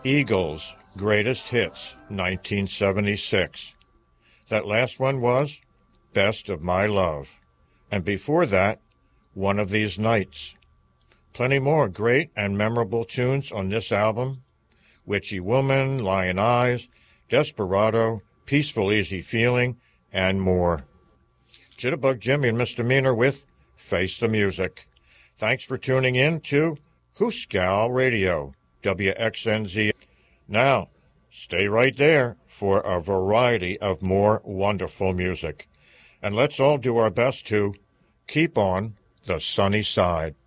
Eagles' Greatest Hits, 1976. That last one was Best of My Love. And before that, One of These Nights. Plenty more great and memorable tunes on this album. Witchy Woman, Lion Eyes, Desperado, Peaceful Easy Feeling, and more. Jitterbug Jimmy and Misdemeanor with Face the Music. Thanks for tuning in to Hooskow Radio, WXNZ. Now, stay right there for a variety of more wonderful music. And let's all do our best to keep on the sunny side.